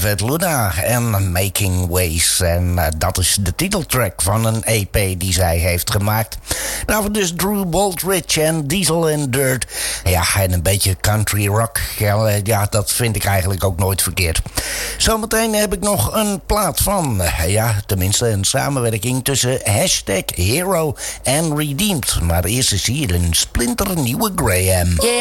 Yvette Luna en Making Ways. En dat is de titeltrack van een EP die zij heeft gemaakt. Daarvoor dus Drew Baldridge en Diesel and Dirt. Ja, en een beetje country rock. Ja, dat vind ik eigenlijk ook nooit verkeerd. Zometeen heb ik nog een plaat van, ja, tenminste een samenwerking tussen #Hero en Redeemed. Maar eerst is hier een splinternieuwe Graham. Yeah.